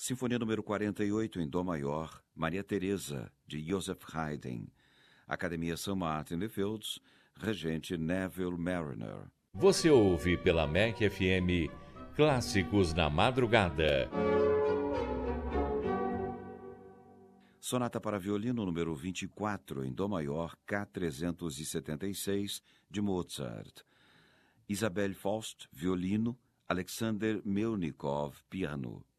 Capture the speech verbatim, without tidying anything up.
Sinfonia número quarenta e oito, em Dó maior, Maria Teresa, de Joseph Haydn. Academia São Martin de Fields, regente Neville Marriner. Você ouve pela M E C F M Clássicos na Madrugada. Sonata para violino número vinte e quatro, em Dó maior, K trezentos e setenta e seis, de Mozart. Isabelle Faust, violino, Alexander Melnikov, piano.